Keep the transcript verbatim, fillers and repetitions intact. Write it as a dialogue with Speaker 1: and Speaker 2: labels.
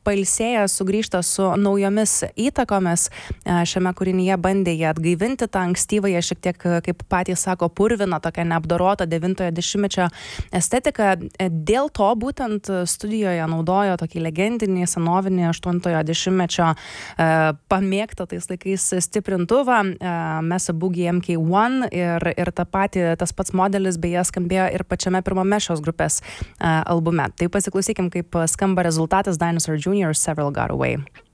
Speaker 1: pailsėję sugrįžta su naujomis įtakomis. Šiame kūrinyje bandė jie atgaivinti tą ankstyvąją, šiek tiek, kaip patys sako, purviną, tokią neapdorotą devintojo dešimtmečio estetiką. Dėl to būtent studijoje naudojo tokį legendinį, senovinį aštuntojo dešimtmečio pamėgtą tais laikais stiprintuvą Mesa Boogie M K one ir, ir ta pati, tas pats modelis beje skambėjo ir pačiame pirmame šios grupės albume. Tai pasiklausykim, kaip skamba rezultatas Dinosaur Junior Several Got Away.